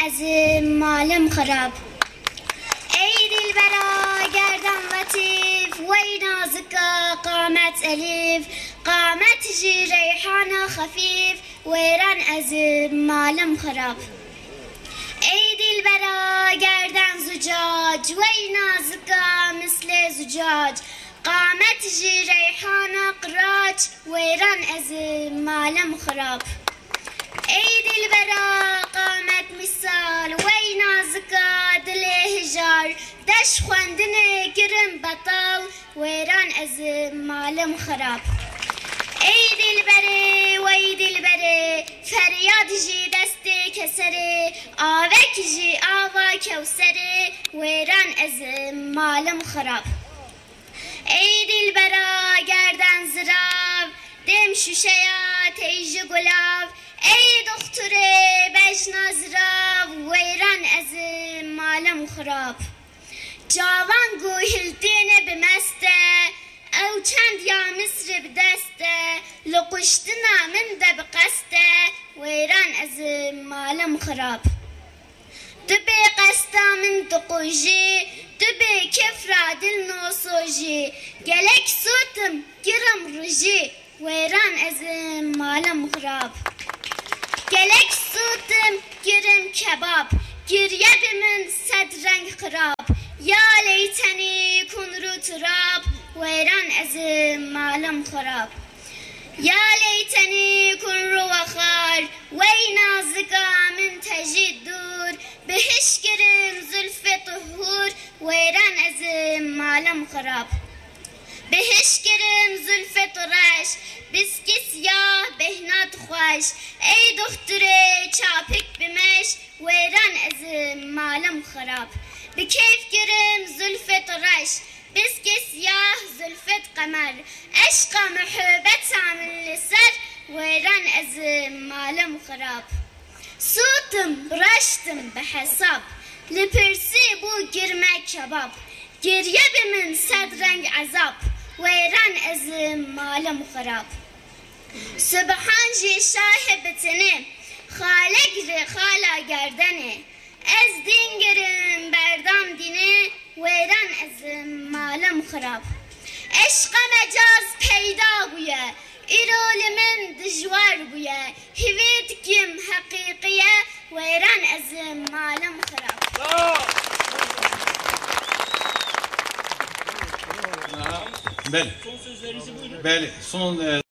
از مالم خراب ای دلبرا گردن لطیف وی نازکا قامت الیف قامت جی ریحان خفیف ویران از مالم خراب ای دلبرا گردن زجاج وی نازکا مثل زجاج قامت جی ریحان قراج ویران از مالم خراب ای دلبرا قامت مثال وی نازکا دل هجار دش خواندن گرم بطال ویران از مالم خراب ای دلبره وی دلبره فریاد جی دست کسره آوک جی آوا کوسره ویران از مالم خراب ای دلبرا گردن زراب دم شوشیا تیج گلاب ای دختره بجنا زراب ویران از مالم خراب جوان گوهلتین بمسته او چند یا مصر بدسته لقشتنا من ده بقسته ویران از مالم خراب دبی قستا من دقوجی دبی کفرا دل نوسوجی گلک سوتم گرم روجی ویران از مالم خراب گلک سوتم گرم کباب گریه من صد رنگ خراب یا لیتنی کن رو تراب ویران از مالم خراب یا لیتنی کن رو وخار وی نازکا من تجید دور بهش گرم زلف طهور ویران از مالم خراب بهش گرم زلف طرش بسکی سیاه بهنات خوش ای دختره چاپک بمش ویران از مالم خراب بکیف گرم زلف طرش بسکی سیاه زلفت قمر عشق محبت من لسر ویران از مالم خراب سوتم رشتم به حساب لپرسی بو گرمه کباب گریه به من صد رنگ عذاب ویران از مالم خراب سبحان جی شاه بتنه خالق ر خالا گردنه از دین گرم بردام دینه ویران از مالم خراب عشق مجاز پیدا بویه ایرول من دجوار بویه هویت کم حقیقیه ویران از مالم خراب بله. بله. son